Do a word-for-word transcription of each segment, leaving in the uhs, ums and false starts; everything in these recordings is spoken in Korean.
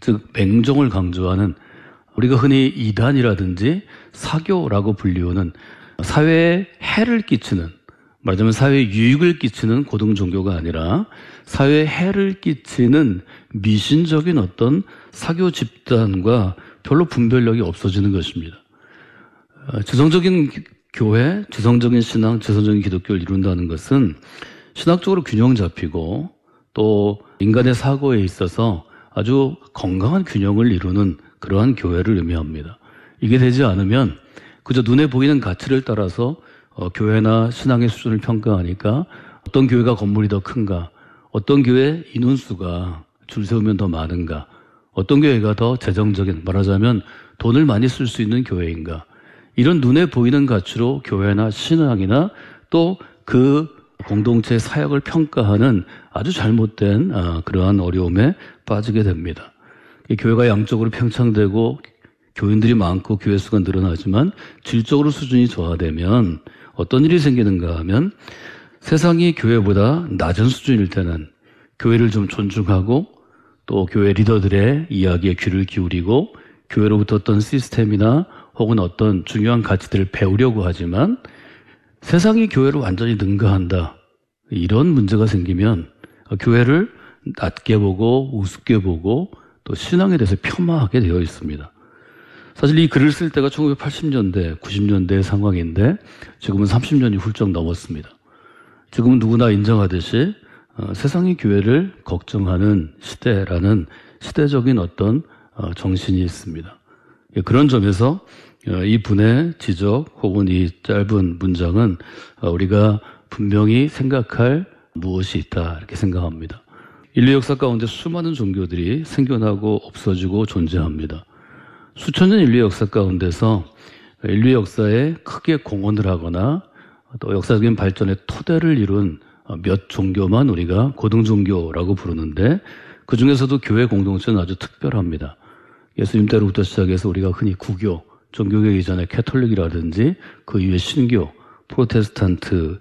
즉 맹종을 강조하는 우리가 흔히 이단이라든지 사교라고 불리우는 사회에 해를 끼치는, 말하자면 사회에 유익을 끼치는 고등 종교가 아니라 사회에 해를 끼치는 미신적인 어떤 사교 집단과 별로 분별력이 없어지는 것입니다. 지성적인 교회, 지성적인 신앙, 지성적인 기독교를 이룬다는 것은 신학적으로 균형 잡히고 또 인간의 사고에 있어서 아주 건강한 균형을 이루는 그러한 교회를 의미합니다. 이게 되지 않으면 그저 눈에 보이는 가치를 따라서 어, 교회나 신앙의 수준을 평가하니까 어떤 교회가 건물이 더 큰가, 어떤 교회 인원수가 줄 세우면 더 많은가, 어떤 교회가 더 재정적인, 말하자면 돈을 많이 쓸 수 있는 교회인가, 이런 눈에 보이는 가치로 교회나 신앙이나 또 그 공동체의 사역을 평가하는 아주 잘못된 어, 그러한 어려움에 빠지게 됩니다. 교회가 양적으로 평창되고 교인들이 많고 교회 수가 늘어나지만 질적으로 수준이 저하되면 어떤 일이 생기는가 하면 세상이 교회보다 낮은 수준일 때는 교회를 좀 존중하고 또 교회 리더들의 이야기에 귀를 기울이고 교회로부터 어떤 시스템이나 혹은 어떤 중요한 가치들을 배우려고 하지만 세상이 교회를 완전히 능가한다, 이런 문제가 생기면 교회를 낮게 보고 우습게 보고 또 신앙에 대해서 폄하하게 되어 있습니다. 사실 이 글을 쓸 때가 천구백팔십 년대, 구십 년대의 상황인데 지금은 삼십 년이 훌쩍 넘었습니다. 지금은 누구나 인정하듯이 어, 세상이 교회를 걱정하는 시대라는 시대적인 어떤 어, 정신이 있습니다. 예, 그런 점에서 어, 이 분의 지적 혹은 이 짧은 문장은 어, 우리가 분명히 생각할 무엇이 있다, 이렇게 생각합니다. 인류 역사 가운데 수많은 종교들이 생겨나고 없어지고 존재합니다. 수천 년 인류 역사 가운데서 인류 역사에 크게 공헌을 하거나 또 역사적인 발전의 토대를 이룬 몇 종교만 우리가 고등종교라고 부르는데 그 중에서도 교회 공동체는 아주 특별합니다. 예수님 때로부터 시작해서 우리가 흔히 구교, 종교개혁 이전에 캐톨릭이라든지 그 이후에 신교, 프로테스탄트를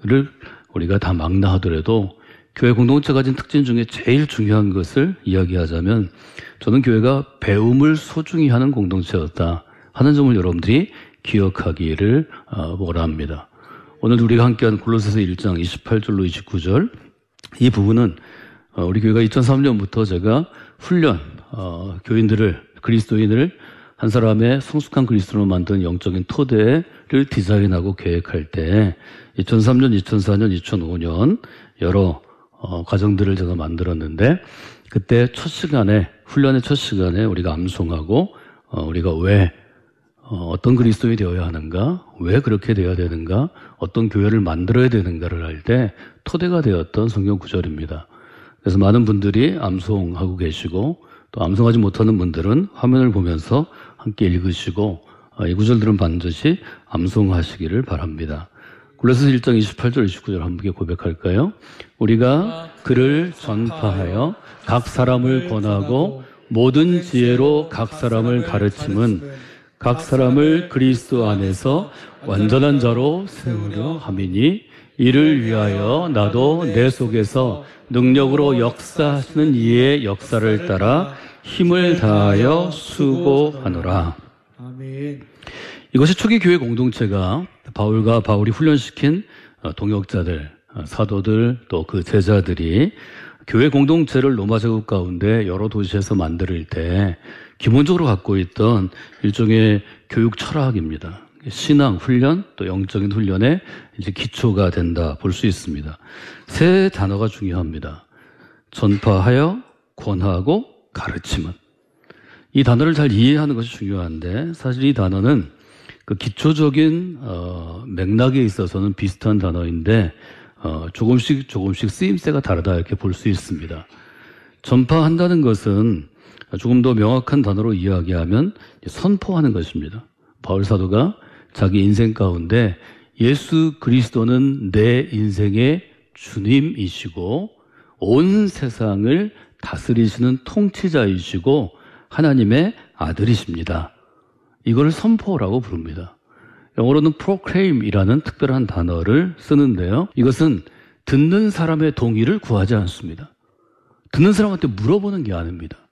우리가 다 망라하더라도 교회 공동체가 가진 특징 중에 제일 중요한 것을 이야기하자면 저는 교회가 배움을 소중히 하는 공동체였다 하는 점을 여러분들이 기억하기를 원합니다. 오늘 우리가 함께한 골로새서 일 장 이십팔 절로 이십구 절, 이 부분은 우리 교회가 이천삼 년부터 제가 훈련, 어, 교인들을, 그리스도인을 한 사람의 성숙한 그리스도로 만드는 영적인 토대를 디자인하고 계획할 때 이천삼 년, 이천사 년, 이천오 년 여러 어, 과정들을 제가 만들었는데 그때 첫 시간에, 훈련의 첫 시간에 우리가 암송하고 어, 우리가 왜 어, 어떤 그리스도인이 되어야 하는가, 왜 그렇게 되어야 되는가, 어떤 교회를 만들어야 되는가를 할 때 토대가 되었던 성경 구절입니다. 그래서 많은 분들이 암송하고 계시고 또 암송하지 못하는 분들은 화면을 보면서 함께 읽으시고 이 구절들은 반드시 암송하시기를 바랍니다. 골로새서 일 장 이십팔 절 이십구 절 함께 고백할까요? 우리가 그를 전파하여 각 사람을 권하고 모든 지혜로 각 사람을 가르침은 각 사람을 그리스도 안에서 완전한 자로 세우려 함이니 이를 위하여 나도 내 속에서 능력으로 역사하시는 이의 역사를 따라 힘을 다하여 수고하노라. 아멘. 이것이 초기 교회 공동체가 바울과 바울이 훈련시킨 동역자들, 사도들, 또 그 제자들이 교회 공동체를 로마 제국 가운데 여러 도시에서 만들 때 기본적으로 갖고 있던 일종의 교육 철학입니다. 신앙 훈련, 또 영적인 훈련의 이제 기초가 된다 볼 수 있습니다. 세 단어가 중요합니다. 전파하여, 권하고, 가르침은. 이 단어를 잘 이해하는 것이 중요한데 사실 이 단어는 그 기초적인 어, 맥락에 있어서는 비슷한 단어인데 어, 조금씩 조금씩 쓰임새가 다르다 이렇게 볼 수 있습니다. 전파한다는 것은 조금 더 명확한 단어로 이야기하면 선포하는 것입니다. 바울 사도가 자기 인생 가운데 예수 그리스도는 내 인생의 주님이시고 온 세상을 다스리시는 통치자이시고 하나님의 아들이십니다. 이걸 선포라고 부릅니다. 영어로는 proclaim이라는 특별한 단어를 쓰는데요. 이것은 듣는 사람의 동의를 구하지 않습니다. 듣는 사람한테 물어보는 게 아닙니다.